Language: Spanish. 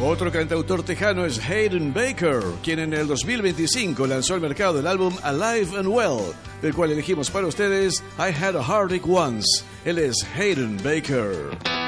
Otro cantautor tejano es Hayden Baker, quien en el 2025 lanzó al mercado el álbum Alive and Well, del cual elegimos para ustedes I Had a Heartache Once. Él es Hayden Baker.